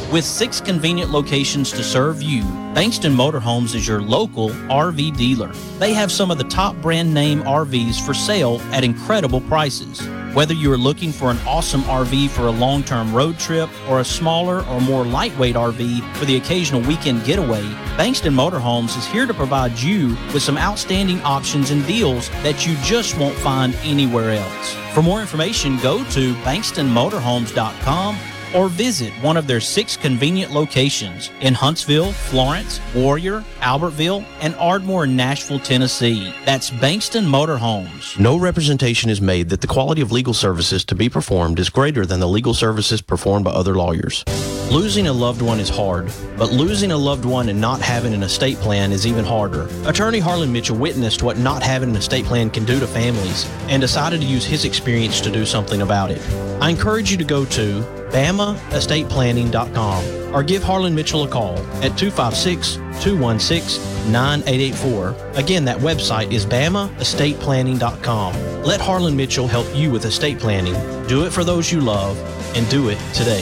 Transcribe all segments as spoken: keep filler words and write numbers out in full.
With six convenient locations to serve you, Bankston Motorhomes is your local R V dealer. They have some of the top brand name R Vs for sale at incredible prices. Whether you are looking for an awesome R V for a long-term road trip or a smaller or more lightweight R V for the occasional weekend getaway, Bankston Motorhomes is here to provide you with some outstanding options and deals that you just won't find anywhere else. For more information, go to bankston motorhomes dot com or visit one of their six convenient locations in Huntsville, Florence, Warrior, Albertville, and Ardmore, Nashville, Tennessee. That's Bankston Motorhomes. No representation is made that the quality of legal services to be performed is greater than the legal services performed by other lawyers. Losing a loved one is hard, but losing a loved one and not having an estate plan is even harder. Attorney Harlan Mitchell witnessed what not having an estate plan can do to families and decided to use his experience to do something about it. I encourage you to go to bama estate planning dot com or give Harlan Mitchell a call at two five six, two one six, nine eight eight four. Again, that website is bama estate planning dot com. Let Harlan Mitchell help you with estate planning. Do it for those you love and do it today.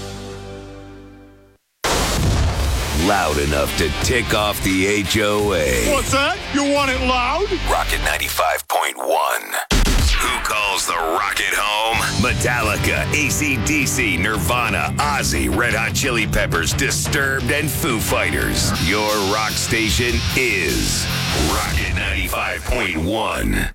Loud enough to tick off the H O A. What's that? You want it loud? Rocket ninety-five point one. Who calls the Rocket home? Metallica, A C D C, Nirvana, Ozzy, Red Hot Chili Peppers, Disturbed, and Foo Fighters. Your rock station is Rocket ninety-five point one.